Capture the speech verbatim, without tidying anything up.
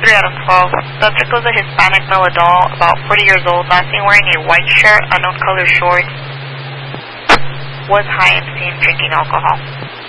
three out of twelve. Subject was a Hispanic male adult, about forty years old, last seen wearing a white shirt, unknown color shorts, was high and seen drinking alcohol.